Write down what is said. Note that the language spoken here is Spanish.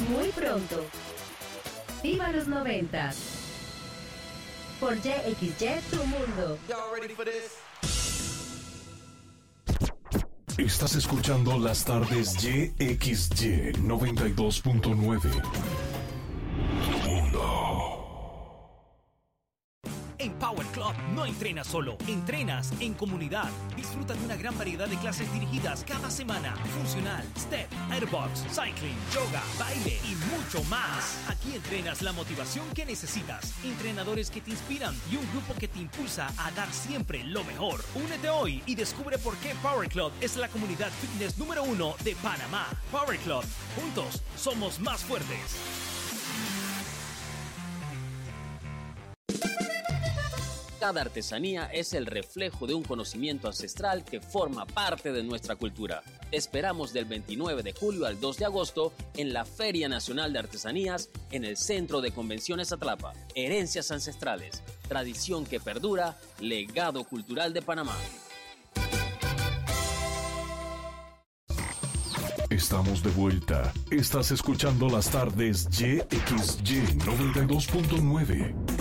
muy pronto. ¡Viva los 90! Por YXY, tu mundo. Estás escuchando Las Tardes YXY 92.9. En Power Club no entrenas solo, entrenas en comunidad. Disfruta de una gran variedad de clases dirigidas cada semana. Funcional, step, airbox, cycling, yoga, baile y mucho más. Aquí entrenas la motivación que necesitas, entrenadores que te inspiran y un grupo que te impulsa a dar siempre lo mejor. Únete hoy y descubre por qué Power Club es la comunidad fitness número 1 de Panamá. Power Club, juntos somos más fuertes. Cada artesanía es el reflejo de un conocimiento ancestral que forma parte de nuestra cultura. Te esperamos del 29 de julio al 2 de agosto en la Feria Nacional de Artesanías en el Centro de Convenciones Atlapa. Herencias ancestrales, tradición que perdura, legado cultural de Panamá. Estamos de vuelta. Estás escuchando Las Tardes YXY 92.9.